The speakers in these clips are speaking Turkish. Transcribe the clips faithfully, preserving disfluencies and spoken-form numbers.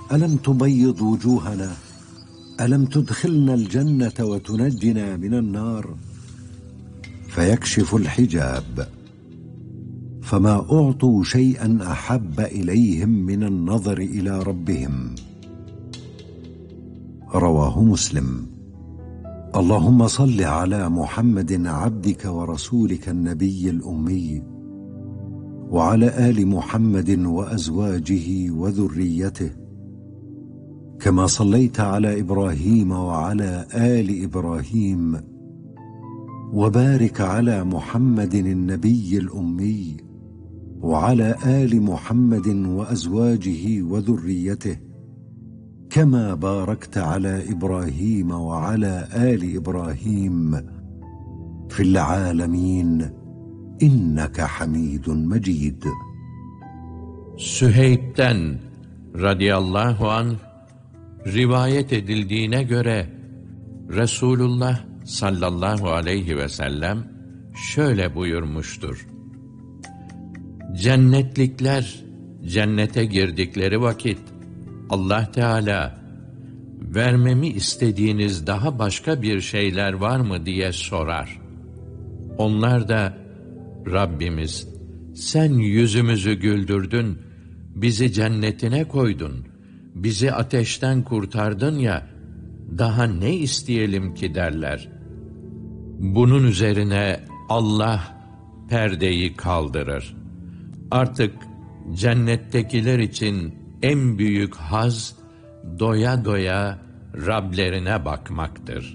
ألم تبيض وجوهنا ألم تدخلنا الجنة وتنجنا من النار فيكشف الحجاب فما أعطوا شيئا أحب إليهم من النظر إلى ربهم. رواه مسلم. اللهم صل على محمد عبدك ورسولك النبي الأمي وعلى آل محمد وأزواجه وذريته كما صليت على إبراهيم وعلى آل إبراهيم وبارك على محمد النبي الأمي وعلى آل محمد وأزواجه وذريته كما باركت على إبراهيم وعلى آل إبراهيم في العالمين إنك حميد مجيد. Süheyb'den radıyallahu anh rivayet edildiğine göre Resulullah sallallahu aleyhi ve sellem şöyle buyurmuştur: Cennetlikler cennete girdikleri vakit Allah Teala vermemi istediğiniz daha başka bir şeyler var mı diye sorar. Onlar da Rabbimiz sen yüzümüzü güldürdün, bizi cennetine koydun, bizi ateşten kurtardın ya, daha ne isteyelim ki derler. Bunun üzerine Allah perdeyi kaldırır. Artık cennettekiler için en büyük haz, doya doya Rablerine bakmaktır.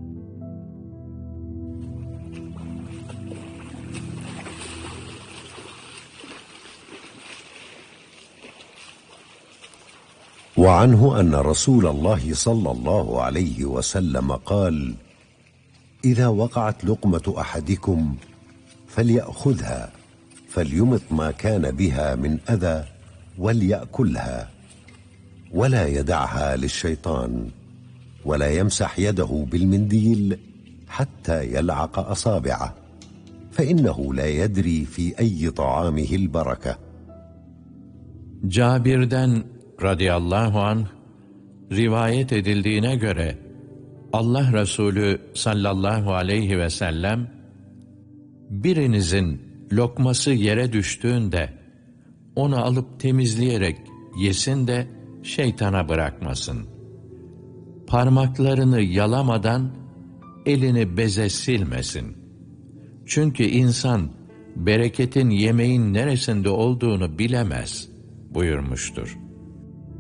وعنه أن رسول الله صلى الله عليه وسلم قال: إذا وقعت لقمة أحدكم فليأخذها فليمط ما كان بها من أذى وليأكلها ولا يدعها للشيطان ولا يمسح يده بالمنديل حتى يلعق أصابعه فإنه لا يدري في أي طعامه البركة. Cabir'den radıyallahu anh rivayet edildiğine göre Allah Resulü sallallahu aleyhi ve sellem birinizin lokması yere düştüğünde onu alıp temizleyerek yesin de şeytana bırakmasın. Parmaklarını yalamadan elini beze silmesin. Çünkü insan bereketin yemeğin neresinde olduğunu bilemez buyurmuştur.